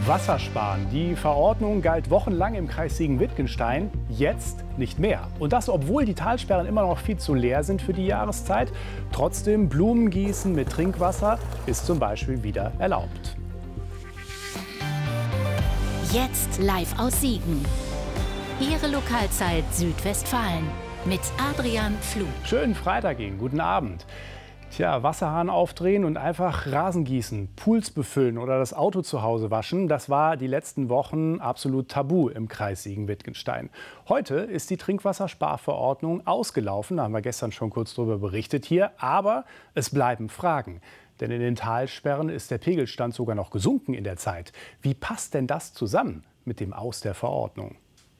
Wassersparen. Die Verordnung galt wochenlang im Kreis Siegen-Wittgenstein, jetzt nicht mehr. Und das, obwohl die Talsperren immer noch viel zu leer sind für die Jahreszeit. Trotzdem, Blumengießen mit Trinkwasser ist zum Beispiel wieder erlaubt. Jetzt live aus Siegen. Ihre Lokalzeit Südwestfalen mit Adrian Flug. Schönen Freitag Ihnen, guten Abend. Tja, Wasserhahn aufdrehen und einfach Rasen gießen, Pools befüllen oder das Auto zu Hause waschen, das war die letzten Wochen absolut tabu im Kreis Siegen-Wittgenstein. Heute ist die Trinkwassersparverordnung ausgelaufen, da haben wir gestern schon kurz darüber berichtet hier, aber es bleiben Fragen. Denn in den Talsperren ist der Pegelstand sogar noch gesunken in der Zeit. Wie passt denn das zusammen mit dem Aus der Verordnung?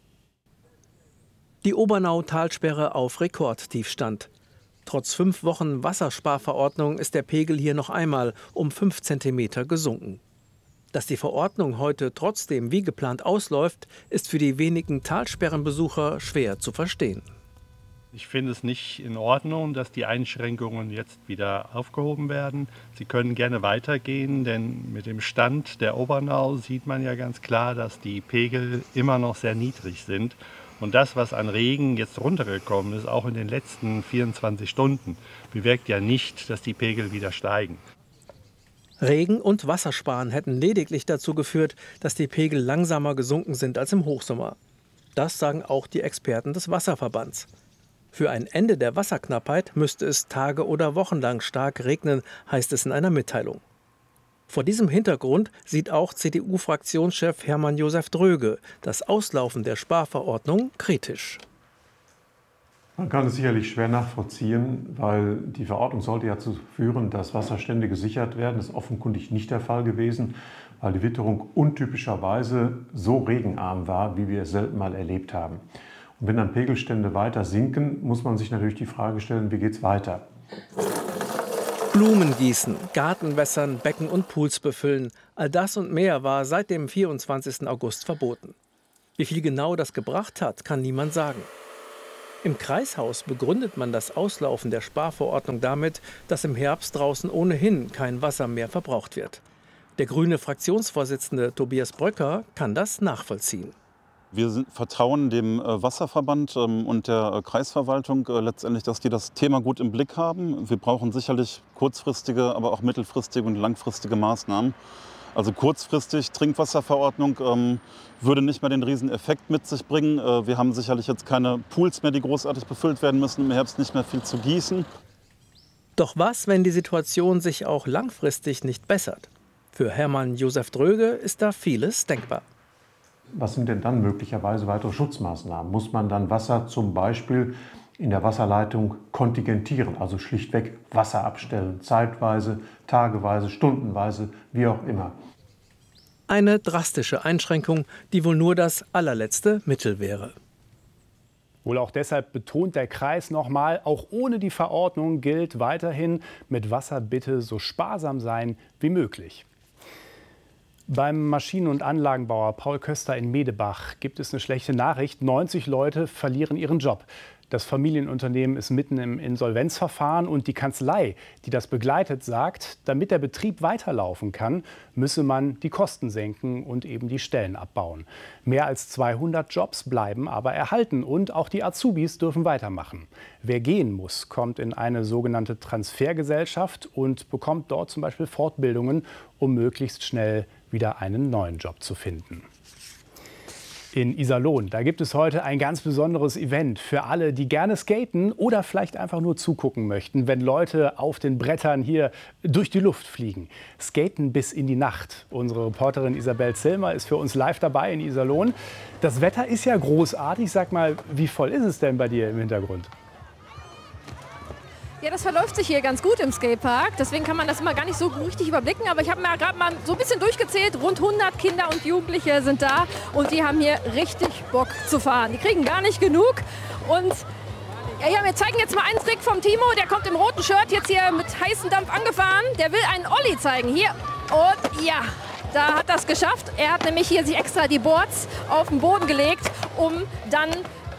Die Obernau-Talsperre auf Rekordtiefstand. Trotz 5 Wochen Wassersparverordnung ist der Pegel hier noch einmal um 5 cm gesunken. Dass die Verordnung heute trotzdem wie geplant ausläuft, ist für die wenigen Talsperrenbesucher schwer zu verstehen. Ich finde es nicht in Ordnung, dass die Einschränkungen jetzt wieder aufgehoben werden. Sie können gerne weitergehen, denn mit dem Stand der Obernau sieht man ja ganz klar, dass die Pegel immer noch sehr niedrig sind. Und das, was an Regen jetzt runtergekommen ist, auch in den letzten 24 Stunden, bewirkt ja nicht, dass die Pegel wieder steigen. Regen und Wassersparen hätten lediglich dazu geführt, dass die Pegel langsamer gesunken sind als im Hochsommer. Das sagen auch die Experten des Wasserverbands. Für ein Ende der Wasserknappheit müsste es Tage oder Wochen lang stark regnen, heißt es in einer Mitteilung. Vor diesem Hintergrund sieht auch CDU-Fraktionschef Hermann Josef Dröge das Auslaufen der Sparverordnung kritisch. Man kann es sicherlich schwer nachvollziehen, weil die Verordnung sollte ja dazu führen, dass Wasserstände gesichert werden. Das ist offenkundig nicht der Fall gewesen, weil die Witterung untypischerweise so regenarm war, wie wir es selten mal erlebt haben. Und wenn dann Pegelstände weiter sinken, muss man sich natürlich die Frage stellen, wie geht es weiter? Blumen gießen, Garten wässern, Becken und Pools befüllen. All das und mehr war seit dem 24. August verboten. Wie viel genau das gebracht hat, kann niemand sagen. Im Kreishaus begründet man das Auslaufen der Sparverordnung damit, dass im Herbst draußen ohnehin kein Wasser mehr verbraucht wird. Der grüne Fraktionsvorsitzende Tobias Bröcker kann das nachvollziehen. Wir vertrauen dem Wasserverband und der Kreisverwaltung letztendlich, dass die das Thema gut im Blick haben. Wir brauchen sicherlich kurzfristige, aber auch mittelfristige und langfristige Maßnahmen. Also kurzfristig Trinkwasserverordnung würde nicht mehr den Rieseneffekt mit sich bringen. Wir haben sicherlich jetzt keine Pools mehr, die großartig befüllt werden müssen, im Herbst nicht mehr viel zu gießen. Doch was, wenn die Situation sich auch langfristig nicht bessert? Für Hermann Josef Dröge ist da vieles denkbar. Was sind denn dann möglicherweise weitere Schutzmaßnahmen? Muss man dann Wasser zum Beispiel in der Wasserleitung kontingentieren, also schlichtweg Wasser abstellen, zeitweise, tageweise, stundenweise, wie auch immer? Eine drastische Einschränkung, die wohl nur das allerletzte Mittel wäre. Wohl auch deshalb betont der Kreis nochmal, auch ohne die Verordnung gilt weiterhin, mit Wasser bitte so sparsam sein wie möglich. Beim Maschinen- und Anlagenbauer Paul Köster in Medebach gibt es eine schlechte Nachricht. 90 Leute verlieren ihren Job. Das Familienunternehmen ist mitten im Insolvenzverfahren und die Kanzlei, die das begleitet, sagt, damit der Betrieb weiterlaufen kann, müsse man die Kosten senken und eben die Stellen abbauen. Mehr als 200 Jobs bleiben aber erhalten und auch die Azubis dürfen weitermachen. Wer gehen muss, kommt in eine sogenannte Transfergesellschaft und bekommt dort zum Beispiel Fortbildungen, um möglichst schnell wieder einen neuen Job zu finden. In Iserlohn, da gibt es heute ein ganz besonderes Event für alle, die gerne skaten oder vielleicht einfach nur zugucken möchten, wenn Leute auf den Brettern hier durch die Luft fliegen. Skaten bis in die Nacht. Unsere Reporterin Isabel Zillmer ist für uns live dabei in Iserlohn. Das Wetter ist ja großartig. Sag mal, wie voll ist es denn bei dir im Hintergrund? Ja, das verläuft sich hier ganz gut im Skatepark. Deswegen kann man das immer gar nicht so richtig überblicken. Aber ich habe mir gerade mal so ein bisschen durchgezählt. Rund 100 Kinder und Jugendliche sind da. Und die haben hier richtig Bock zu fahren. Die kriegen gar nicht genug. Und ja, wir zeigen jetzt mal einen Trick vom Timo. Der kommt im roten Shirt jetzt hier mit heißem Dampf angefahren. Der will einen Olli zeigen. Hier. Und ja, da hat er es geschafft. Er hat nämlich hier sich extra die Boards auf den Boden gelegt, um dann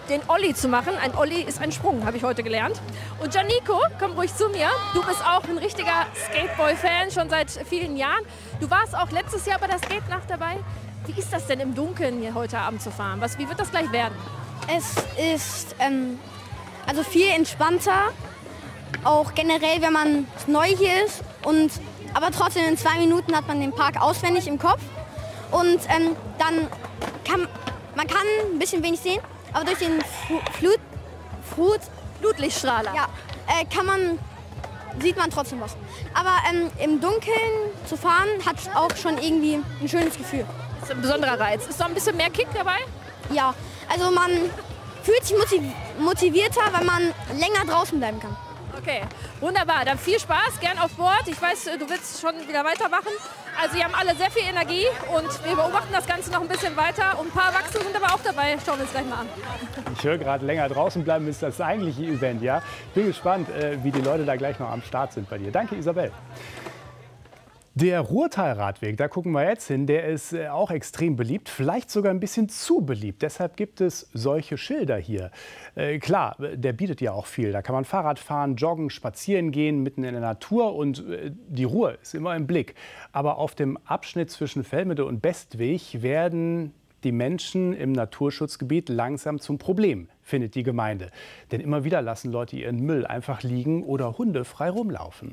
den Olli zu machen. Ein Olli ist ein Sprung, habe ich heute gelernt. Und Giannico, komm ruhig zu mir. Du bist auch ein richtiger Skateboy-Fan, schon seit vielen Jahren. Du warst auch letztes Jahr bei der Skate-Nacht dabei. Wie ist das denn im Dunkeln hier heute Abend zu fahren? Wie wird das gleich werden? Es ist also viel entspannter, auch generell, wenn man neu hier ist. Aber trotzdem in 2 Minuten hat man den Park auswendig im Kopf. Und dann kann man ein bisschen wenig sehen, aber durch den Flutlichtstrahler. Ja, sieht man trotzdem was. Aber im Dunkeln zu fahren hat auch schon irgendwie ein schönes Gefühl. Das ist ein besonderer Reiz. Ist noch ein bisschen mehr Kick dabei? Ja, also man fühlt sich motivierter, wenn man länger draußen bleiben kann. Okay, wunderbar. Dann viel Spaß, gern auf Bord. Ich weiß, du willst schon wieder weitermachen. Also Sie haben alle sehr viel Energie und wir beobachten das Ganze noch ein bisschen weiter. Und ein paar Erwachsene sind aber auch dabei. Schauen wir uns gleich mal an. Ich höre gerade, länger draußen bleiben ist das eigentliche Event, ja? Bin gespannt, wie die Leute da gleich noch am Start sind bei dir. Danke, Isabel. Der Ruhrtalradweg, da gucken wir jetzt hin, der ist auch extrem beliebt, vielleicht sogar ein bisschen zu beliebt. Deshalb gibt es solche Schilder hier. Klar, der bietet ja auch viel. Da kann man Fahrrad fahren, joggen, spazieren gehen, mitten in der Natur und die Ruhe ist immer im Blick. Aber auf dem Abschnitt zwischen Velmede und Bestwig werden die Menschen im Naturschutzgebiet langsam zum Problem, findet die Gemeinde. Denn immer wieder lassen Leute ihren Müll einfach liegen oder Hunde frei rumlaufen.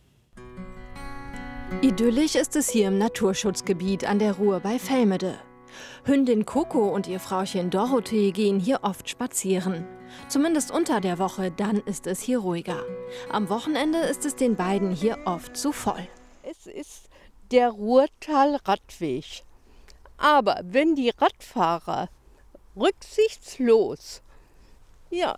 Idyllisch ist es hier im Naturschutzgebiet an der Ruhr bei Velmede. Hündin Coco und ihr Frauchen Dorothee gehen hier oft spazieren. Zumindest unter der Woche, dann ist es hier ruhiger. Am Wochenende ist es den beiden hier oft zu voll. Es ist der Ruhrtalradweg. Aber wenn die Radfahrer rücksichtslos, ja,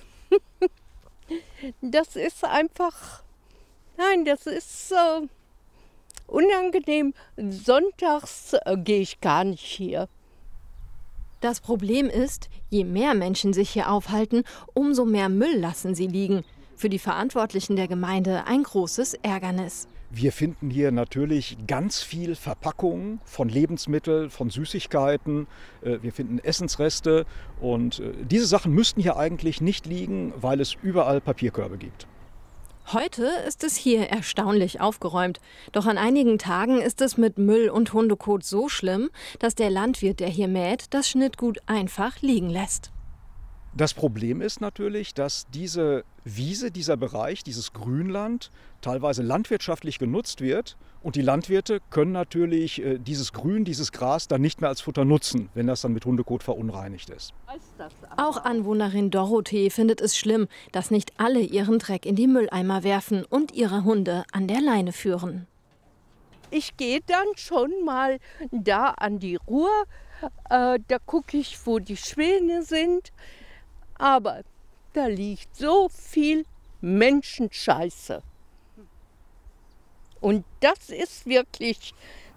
das ist einfach, nein, das ist unangenehm. Sonntags gehe ich gar nicht hier. Das Problem ist, je mehr Menschen sich hier aufhalten, umso mehr Müll lassen sie liegen. Für die Verantwortlichen der Gemeinde ein großes Ärgernis. Wir finden hier natürlich ganz viel Verpackungen von Lebensmitteln, von Süßigkeiten. Wir finden Essensreste und diese Sachen müssten hier eigentlich nicht liegen, weil es überall Papierkörbe gibt. Heute ist es hier erstaunlich aufgeräumt. Doch an einigen Tagen ist es mit Müll und Hundekot so schlimm, dass der Landwirt, der hier mäht, das Schnittgut einfach liegen lässt. Das Problem ist natürlich, dass diese Wiese, dieser Bereich, dieses Grünland teilweise landwirtschaftlich genutzt wird. Und die Landwirte können natürlich dieses Grün, dieses Gras dann nicht mehr als Futter nutzen, wenn das dann mit Hundekot verunreinigt ist. Auch Anwohnerin Dorothee findet es schlimm, dass nicht alle ihren Dreck in die Mülleimer werfen und ihre Hunde an der Leine führen. Ich gehe dann schon mal da an die Ruhr, da gucke ich, wo die Schwäne sind. Aber da liegt so viel Menschenscheiße. Und das ist wirklich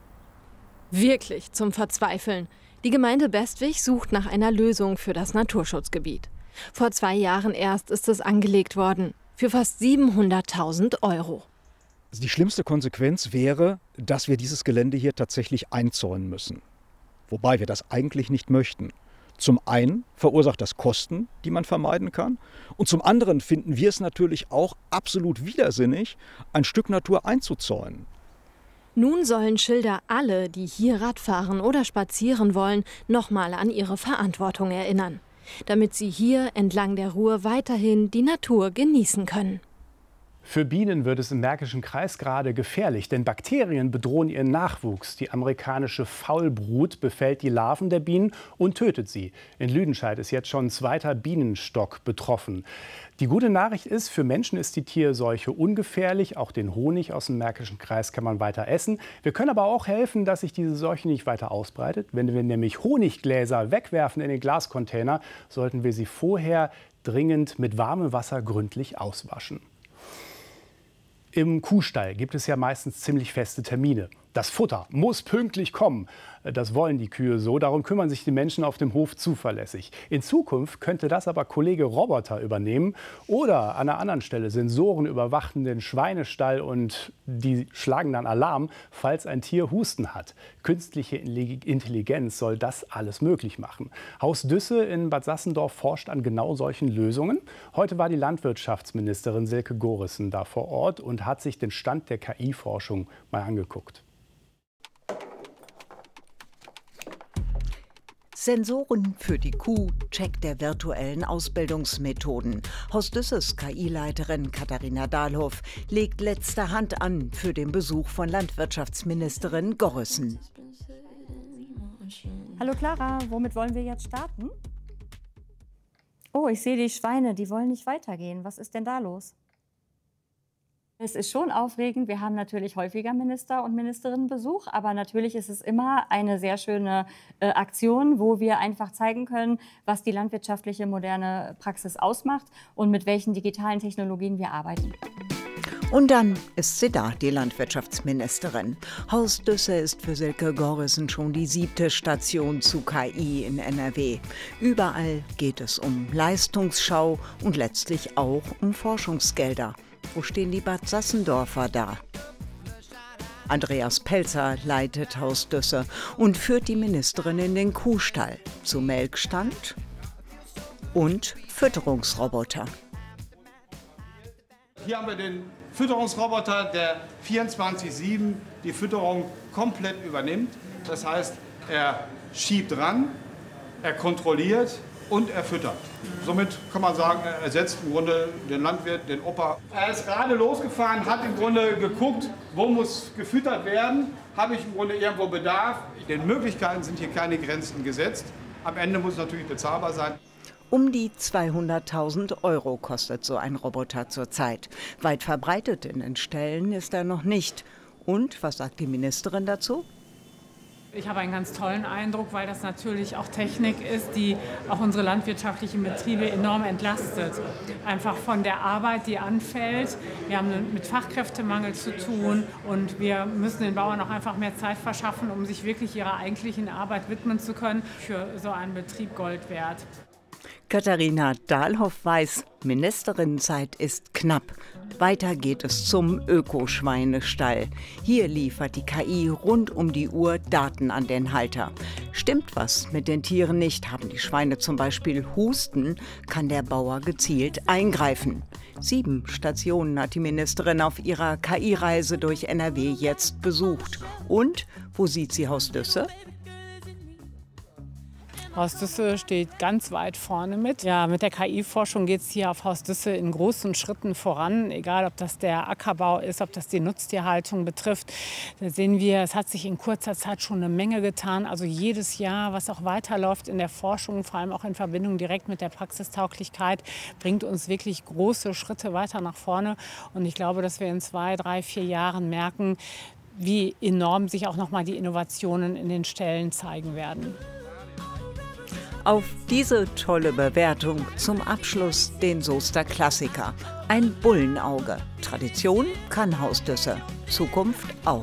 zum Verzweifeln. Die Gemeinde Bestwig sucht nach einer Lösung für das Naturschutzgebiet. Vor 2 Jahren erst ist es angelegt worden. Für fast 700.000 €. Die schlimmste Konsequenz wäre, dass wir dieses Gelände hier tatsächlich einzäunen müssen. Wobei wir das eigentlich nicht möchten. Zum einen verursacht das Kosten, die man vermeiden kann. Und zum anderen finden wir es natürlich auch absolut widersinnig, ein Stück Natur einzuzäunen. Nun sollen Schilder alle, die hier Radfahren oder spazieren wollen, nochmal an ihre Verantwortung erinnern, damit sie hier entlang der Ruhr weiterhin die Natur genießen können. Für Bienen wird es im Märkischen Kreis gerade gefährlich, denn Bakterien bedrohen ihren Nachwuchs. Die amerikanische Faulbrut befällt die Larven der Bienen und tötet sie. In Lüdenscheid ist jetzt schon ein 2. Bienenstock betroffen. Die gute Nachricht ist, für Menschen ist die Tierseuche ungefährlich. Auch den Honig aus dem Märkischen Kreis kann man weiter essen. Wir können aber auch helfen, dass sich diese Seuche nicht weiter ausbreitet. Wenn wir nämlich Honiggläser wegwerfen in den Glascontainer, sollten wir sie vorher dringend mit warmem Wasser gründlich auswaschen. Im Kuhstall gibt es ja meistens ziemlich feste Termine. Das Futter muss pünktlich kommen. Das wollen die Kühe so. Darum kümmern sich die Menschen auf dem Hof zuverlässig. In Zukunft könnte das aber Kollege Roboter übernehmen oder an einer anderen Stelle Sensoren überwachen den Schweinestall und die schlagen dann Alarm, falls ein Tier Husten hat. Künstliche Intelligenz soll das alles möglich machen. Haus Düsse in Bad Sassendorf forscht an genau solchen Lösungen. Heute war die Landwirtschaftsministerin Silke Gorissen da vor Ort und hat sich den Stand der KI-Forschung mal angeguckt. Sensoren für die Kuh, Check der virtuellen Ausbildungsmethoden. Haus Düsses KI-Leiterin Katharina Dahlhoff legt letzte Hand an für den Besuch von Landwirtschaftsministerin Gorissen. Hallo Clara, womit wollen wir jetzt starten? Oh, ich sehe die Schweine, die wollen nicht weitergehen. Was ist denn da los? Es ist schon aufregend. Wir haben natürlich häufiger Minister und Ministerinnenbesuch, aber natürlich ist es immer eine sehr schöne Aktion, wo wir einfach zeigen können, was die landwirtschaftliche moderne Praxis ausmacht und mit welchen digitalen Technologien wir arbeiten. Und dann ist sie da, die Landwirtschaftsministerin. Haus Düsse ist für Silke Gorissen schon die 7. Station zu KI in NRW. Überall geht es um Leistungsschau und letztlich auch um Forschungsgelder. Wo stehen die Bad Sassendorfer da? Andreas Pelzer leitet Haus Düsse und führt die Ministerin in den Kuhstall zu Melkstand und Fütterungsroboter. Hier haben wir den Fütterungsroboter, der 24/7 die Fütterung komplett übernimmt. Das heißt, er schiebt ran, er kontrolliert und er füttert. Somit kann man sagen, er ersetzt im Grunde den Landwirt, den Opa. Er ist gerade losgefahren, hat im Grunde geguckt, wo muss gefüttert werden, habe ich im Grunde irgendwo Bedarf. Den Möglichkeiten sind hier keine Grenzen gesetzt. Am Ende muss es natürlich bezahlbar sein. Um die 200.000 € kostet so ein Roboter zurzeit. Weit verbreitet in den Ställen ist er noch nicht. Und was sagt die Ministerin dazu? Ich habe einen ganz tollen Eindruck, weil das natürlich auch Technik ist, die auch unsere landwirtschaftlichen Betriebe enorm entlastet. Einfach von der Arbeit, die anfällt. Wir haben mit Fachkräftemangel zu tun und wir müssen den Bauern auch einfach mehr Zeit verschaffen, um sich wirklich ihrer eigentlichen Arbeit widmen zu können. Für so einen Betrieb Gold wert. Katharina Dahlhoff weiß, Ministerinnenzeit ist knapp. Weiter geht es zum Ökoschweinestall. Hier liefert die KI rund um die Uhr Daten an den Halter. Stimmt was mit den Tieren nicht, haben die Schweine zum Beispiel Husten, kann der Bauer gezielt eingreifen. 7 Stationen hat die Ministerin auf ihrer KI-Reise durch NRW jetzt besucht. Und wo sieht sie Haus Düsse? Haus Düsse steht ganz weit vorne mit. Ja, mit der KI-Forschung geht es hier auf Haus Düsse in großen Schritten voran. Egal, ob das der Ackerbau ist, ob das die Nutztierhaltung betrifft. Da sehen wir, es hat sich in kurzer Zeit schon eine Menge getan. Also jedes Jahr, was auch weiterläuft in der Forschung, vor allem auch in Verbindung direkt mit der Praxistauglichkeit, bringt uns wirklich große Schritte weiter nach vorne. Und ich glaube, dass wir in 2, 3, 4 Jahren merken, wie enorm sich auch noch mal die Innovationen in den Ställen zeigen werden. Auf diese tolle Bewertung zum Abschluss den Soester Klassiker. Ein Bullenauge. Tradition kann Haus Düsse. Zukunft auch.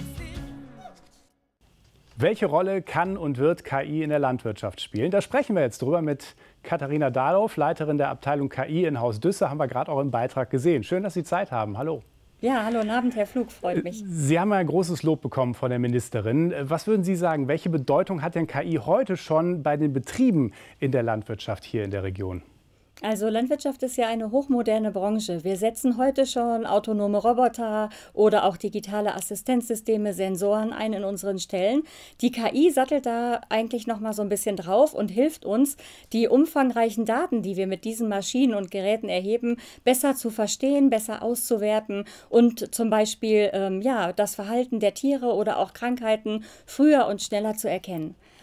Welche Rolle kann und wird KI in der Landwirtschaft spielen? Da sprechen wir jetzt drüber mit Katharina Dahlhoff, Leiterin der Abteilung KI in Haus Düsse. Haben wir gerade auch im Beitrag gesehen. Schön, dass Sie Zeit haben. Hallo. Ja, hallo, guten Abend, Herr Flug, freut mich. Sie haben ein großes Lob bekommen von der Ministerin. Was würden Sie sagen, welche Bedeutung hat denn KI heute schon bei den Betrieben in der Landwirtschaft hier in der Region? Also Landwirtschaft ist ja eine hochmoderne Branche. Wir setzen heute schon autonome Roboter oder auch digitale Assistenzsysteme, Sensoren ein in unseren Ställen. Die KI sattelt da eigentlich noch mal so ein bisschen drauf und hilft uns, die umfangreichen Daten, die wir mit diesen Maschinen und Geräten erheben, besser zu verstehen, besser auszuwerten und zum Beispiel das Verhalten der Tiere oder auch Krankheiten früher und schneller zu erkennen.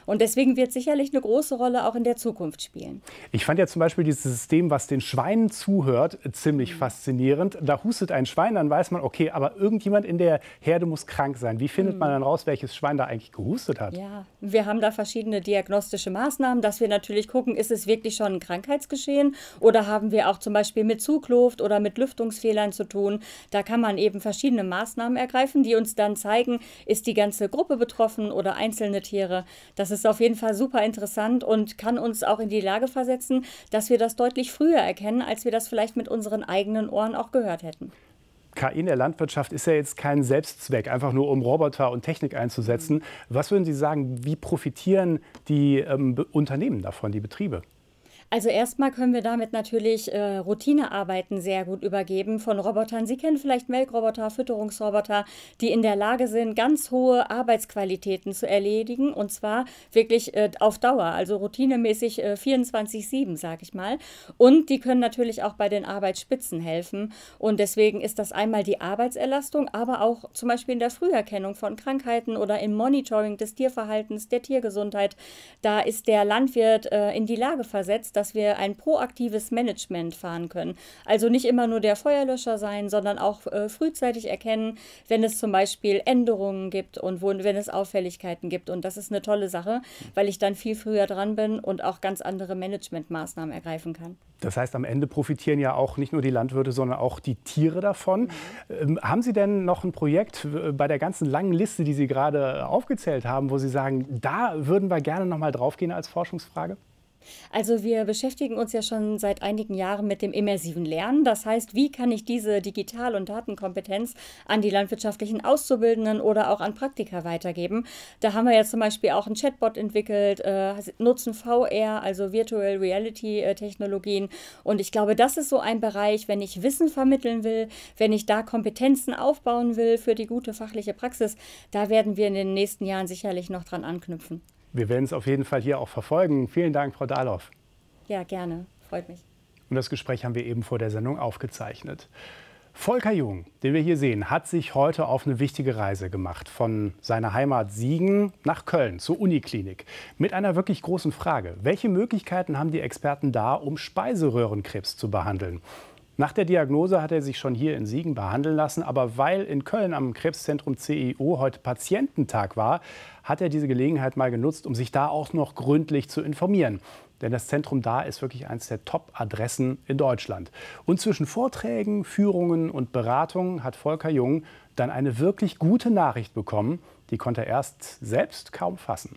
Und deswegen wird sicherlich eine große Rolle auch in der Zukunft spielen. Ich fand ja zum Beispiel dieses System, was den Schweinen zuhört, ziemlich faszinierend. Da hustet ein Schwein, dann weiß man, okay, aber irgendjemand in der Herde muss krank sein. Wie findet man dann raus, welches Schwein da eigentlich gehustet hat? Ja, wir haben da verschiedene diagnostische Maßnahmen, dass wir natürlich gucken, ist es wirklich schon ein Krankheitsgeschehen oder haben wir auch zum Beispiel mit Zugluft oder mit Lüftungsfehlern zu tun. Da kann man eben verschiedene Maßnahmen ergreifen, die uns dann zeigen, ist die ganze Gruppe betroffen oder einzelne Tiere. Das ist auf jeden Fall super interessant und kann uns auch in die Lage versetzen, dass wir das deutlich früher erkennen, als wir das vielleicht mit unseren eigenen Ohren auch gehört hätten. KI in der Landwirtschaft ist ja jetzt kein Selbstzweck, einfach nur um Roboter und Technik einzusetzen. Was würden Sie sagen, wie profitieren die Unternehmen davon, die Betriebe? Also erstmal können wir damit natürlich Routinearbeiten sehr gut übergeben von Robotern. Sie kennen vielleicht Melkroboter, Fütterungsroboter, die in der Lage sind, ganz hohe Arbeitsqualitäten zu erledigen und zwar wirklich auf Dauer, also routinemäßig 24/7, sage ich mal. Und die können natürlich auch bei den Arbeitsspitzen helfen und deswegen ist das einmal die Arbeitserlastung, aber auch zum Beispiel in der Früherkennung von Krankheiten oder im Monitoring des Tierverhaltens, der Tiergesundheit. Da ist der Landwirt in die Lage versetzt, dass wir ein proaktives Management fahren können. Also nicht immer nur der Feuerlöscher sein, sondern auch frühzeitig erkennen, wenn es zum Beispiel Änderungen gibt und wenn es Auffälligkeiten gibt. Und das ist eine tolle Sache, weil ich dann viel früher dran bin und auch ganz andere Managementmaßnahmen ergreifen kann. Das heißt, am Ende profitieren ja auch nicht nur die Landwirte, sondern auch die Tiere davon. Haben Sie denn noch ein Projekt bei der ganzen langen Liste, die Sie gerade aufgezählt haben, wo Sie sagen, da würden wir gerne noch mal drauf gehen als Forschungsfrage? Also wir beschäftigen uns ja schon seit einigen Jahren mit dem immersiven Lernen. Das heißt, wie kann ich diese Digital- und Datenkompetenz an die landwirtschaftlichen Auszubildenden oder auch an Praktiker weitergeben? Da haben wir jetzt zum Beispiel auch einen Chatbot entwickelt, nutzen VR, also Virtual Reality Technologien. Und ich glaube, das ist so ein Bereich, wenn ich Wissen vermitteln will, wenn ich da Kompetenzen aufbauen will für die gute fachliche Praxis, da werden wir in den nächsten Jahren sicherlich noch dran anknüpfen. Wir werden es auf jeden Fall hier auch verfolgen. Vielen Dank, Frau Dahloff. Ja, gerne. Freut mich. Und das Gespräch haben wir eben vor der Sendung aufgezeichnet. Volker Jung, den wir hier sehen, hat sich heute auf eine wichtige Reise gemacht. Von seiner Heimat Siegen nach Köln zur Uniklinik. Mit einer wirklich großen Frage. Welche Möglichkeiten haben die Experten da, um Speiseröhrenkrebs zu behandeln? Nach der Diagnose hat er sich schon hier in Siegen behandeln lassen, aber weil in Köln am Krebszentrum CIO heute Patiententag war, hat er diese Gelegenheit mal genutzt, um sich da auch noch gründlich zu informieren. Denn das Zentrum da ist wirklich eines der Top-Adressen in Deutschland. Und zwischen Vorträgen, Führungen und Beratungen hat Volker Jung dann eine wirklich gute Nachricht bekommen. Die konnte er erst selbst kaum fassen.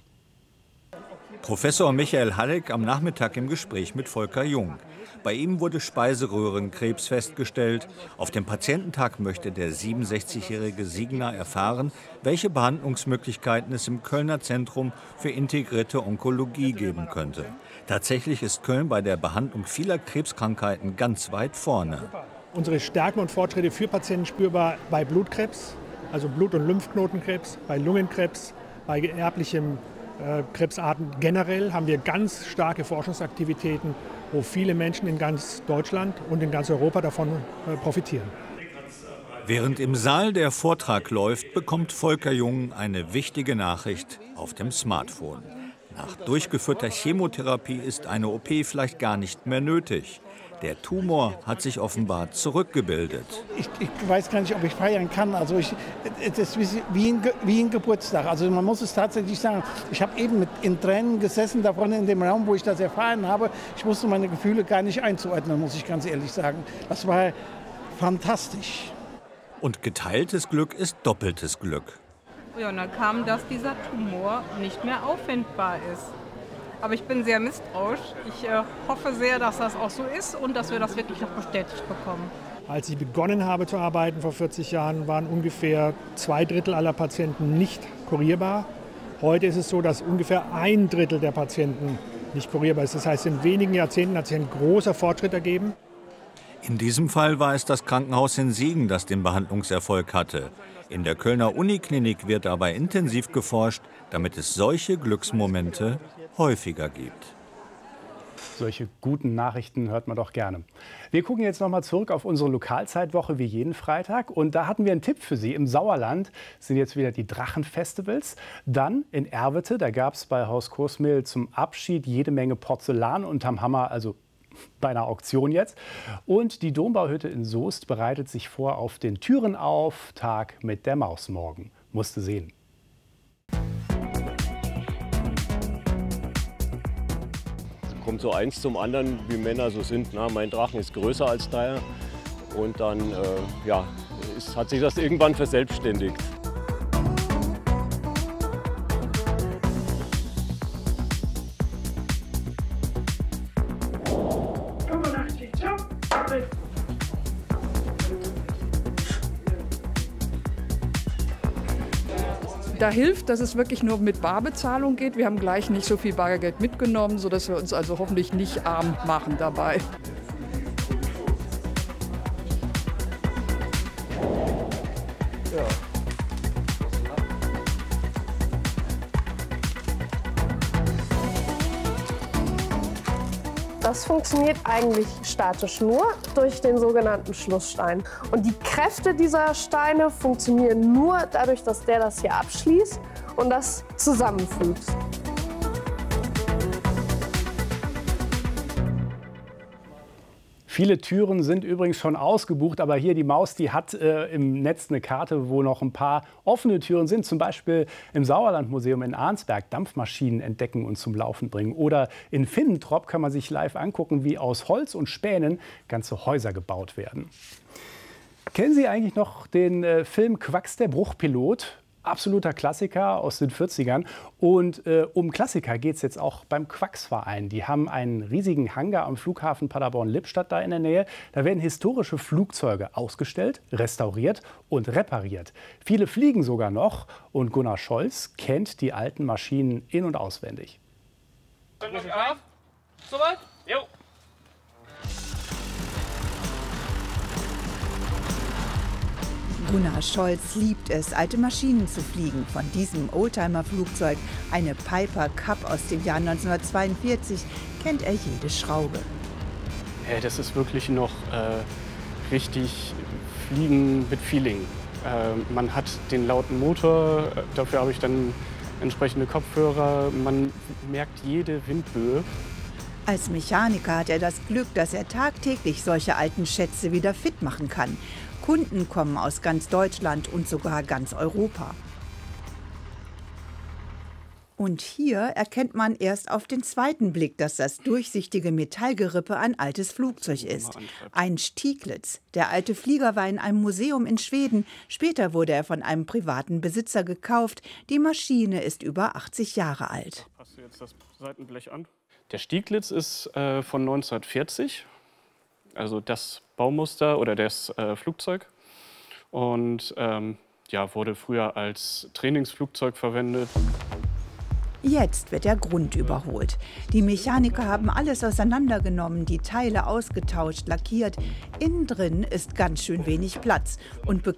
Professor Michael Halleck am Nachmittag im Gespräch mit Volker Jung. Bei ihm wurde Speiseröhrenkrebs festgestellt. Auf dem Patiententag möchte der 67-jährige Siegner erfahren, welche Behandlungsmöglichkeiten es im Kölner Zentrum für integrierte Onkologie geben könnte. Tatsächlich ist Köln bei der Behandlung vieler Krebskrankheiten ganz weit vorne. Unsere Stärken und Fortschritte für Patienten spürbar bei Blutkrebs, also Blut- und Lymphknotenkrebs, bei Lungenkrebs, bei erblichen Krebsarten generell haben wir ganz starke Forschungsaktivitäten, wo viele Menschen in ganz Deutschland und in ganz Europa davon profitieren. Während im Saal der Vortrag läuft, bekommt Volker Jung eine wichtige Nachricht auf dem Smartphone. Nach durchgeführter Chemotherapie ist eine OP vielleicht gar nicht mehr nötig. Der Tumor hat sich offenbar zurückgebildet. Ich weiß gar nicht, ob ich feiern kann. Also es ist wie ein Geburtstag. Also man muss es tatsächlich sagen. Ich habe eben in Tränen gesessen, davon in dem Raum, wo ich das erfahren habe. Ich wusste meine Gefühle gar nicht einzuordnen, muss ich ganz ehrlich sagen. Das war fantastisch. Und geteiltes Glück ist doppeltes Glück. Ja, und dann kam, dass dieser Tumor nicht mehr auffindbar ist. Aber ich bin sehr misstrauisch. Ich hoffe sehr, dass das auch so ist und dass wir das wirklich noch bestätigt bekommen. Als ich begonnen habe zu arbeiten vor 40 Jahren, waren ungefähr 2/3 aller Patienten nicht kurierbar. Heute ist es so, dass ungefähr 1/3 der Patienten nicht kurierbar ist. Das heißt, in wenigen Jahrzehnten hat sich ein großer Fortschritt ergeben. In diesem Fall war es das Krankenhaus in Siegen, das den Behandlungserfolg hatte. In der Kölner Uniklinik wird dabei intensiv geforscht, damit es solche Glücksmomente häufiger gibt. Solche guten Nachrichten hört man doch gerne. Wir gucken jetzt noch mal zurück auf unsere Lokalzeitwoche wie jeden Freitag. Und da hatten wir einen Tipp für Sie. Im Sauerland sind jetzt wieder die Drachenfestivals. Dann in Erwete, da gab es bei Haus Kursmehl zum Abschied jede Menge Porzellan unterm Hammer, also bei einer Auktion jetzt. Und die Dombauhütte in Soest bereitet sich vor auf den Türenauf-Tag mit der Maus morgen. Musste sehen. Kommt so eins zum anderen, wie Männer so sind. Na, mein Drachen ist größer als deiner. Und dann hat sich das irgendwann verselbstständigt. Da hilft, dass es wirklich nur mit Barbezahlung geht. Wir haben gleich nicht so viel Bargeld mitgenommen, sodass wir uns also hoffentlich nicht arm machen dabei. Ja. Das funktioniert eigentlich statisch nur durch den sogenannten Schlussstein. Und die Kräfte dieser Steine funktionieren nur dadurch, dass der das hier abschließt und das zusammenfügt. Viele Türen sind übrigens schon ausgebucht, aber hier die Maus, die hat im Netz eine Karte, wo noch ein paar offene Türen sind. Zum Beispiel im Sauerlandmuseum in Arnsberg Dampfmaschinen entdecken und zum Laufen bringen. Oder in Finnentrop kann man sich live angucken, wie aus Holz und Spänen ganze Häuser gebaut werden. Kennen Sie eigentlich noch den Film Quacks der Bruchpilot? Absoluter Klassiker aus den 40ern. Und um Klassiker geht es jetzt auch beim Quacksverein. Die haben einen riesigen Hangar am Flughafen Paderborn-Lippstadt da in der Nähe. Da werden historische Flugzeuge ausgestellt, restauriert und repariert. Viele fliegen sogar noch. Und Gunnar Scholz kennt die alten Maschinen in- und auswendig. Soweit? Jo. Gunnar Scholz liebt es, alte Maschinen zu fliegen. Von diesem Oldtimer-Flugzeug, eine Piper Cub aus dem Jahr 1942, kennt er jede Schraube. Das ist wirklich noch richtig Fliegen mit Feeling. Man hat den lauten Motor, dafür habe ich dann entsprechende Kopfhörer. Man merkt jede Windböe. Als Mechaniker hat er das Glück, dass er tagtäglich solche alten Schätze wieder fit machen kann. Kunden kommen aus ganz Deutschland und sogar ganz Europa. Und hier erkennt man erst auf den zweiten Blick, dass das durchsichtige Metallgerippe ein altes Flugzeug ist. Ein Stieglitz. Der alte Flieger war in einem Museum in Schweden. Später wurde er von einem privaten Besitzer gekauft. Die Maschine ist über 80 Jahre alt. Passt du jetzt das Seitenblech an? Der Stieglitz ist von 1940. Also das Baumuster oder das Flugzeug. Und wurde früher als Trainingsflugzeug verwendet. Jetzt wird der Grund überholt. Die Mechaniker haben alles auseinandergenommen, die Teile ausgetauscht, lackiert. Innen drin ist ganz schön wenig Platz. Und